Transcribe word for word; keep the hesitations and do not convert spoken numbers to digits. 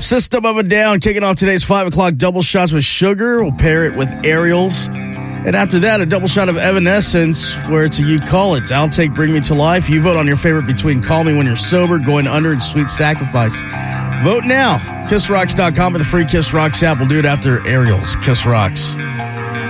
System of a Down, kicking off today's five o'clock double shots with Sugar. We'll pair it with Aerials. And after that, a double shot of Evanescence, where it's a You Call It. I'll take Bring Me to Life. You vote on your favorite between Call Me When You're Sober, Going Under, and Sweet Sacrifice. Vote now. Kiss Rocks dot com with the free Kiss Rocks app. We'll do it after Aerials. Kiss Rocks.